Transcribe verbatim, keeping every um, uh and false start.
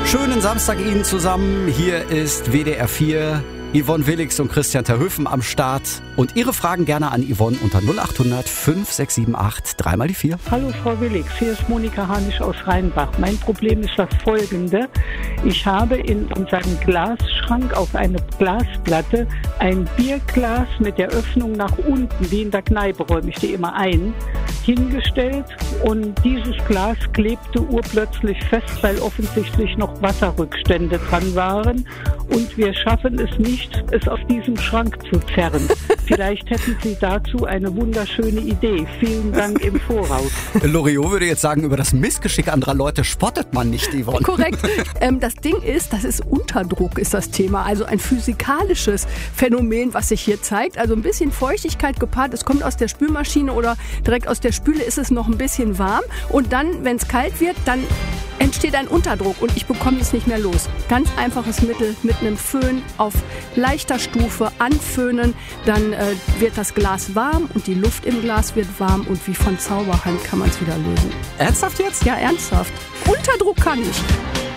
Schönen Samstag Ihnen zusammen. Hier ist W D R vier. Yvonne Willix und Christian Terhöfen am Start. Und Ihre Fragen gerne an Yvonne unter null acht hundert fünf sechs sieben acht drei mal die vier. Hallo Frau Willix, hier ist Monika Hanisch aus Rheinbach. Mein Problem ist das folgende. Ich habe in unserem Glasschrank auf eine Glasplatte ein Bierglas mit der Öffnung nach unten, wie in der Kneipe räume ich die immer ein, hingestellt. Und dieses Glas klebte urplötzlich fest, weil offensichtlich noch Wasserrückstände dran waren. Und wir schaffen es nicht, es aus diesem Schrank zu zerren. Vielleicht hätten Sie dazu eine wunderschöne Idee. Vielen Dank im Voraus. Loriot würde jetzt sagen, über das Missgeschick anderer Leute spottet man nicht, Yvonne. Korrekt. Ähm, das Ding ist, das ist Unterdruck, ist das Thema. Also ein physikalisches Phänomen, was sich hier zeigt. Also ein bisschen Feuchtigkeit gepaart. Es kommt aus der Spülmaschine oder direkt aus der Spüle ist es noch ein bisschen warm. Und dann, wenn es kalt wird, dann entsteht ein Unterdruck und ich bekomme es nicht mehr los. Ganz einfaches Mittel mit einem Föhn auf leichter Stufe anföhnen, dann äh, wird das Glas warm und die Luft im Glas wird warm und wie von Zauberhand kann man es wieder lösen. Ernsthaft jetzt? Ja, ernsthaft. Unterdruck kann ich.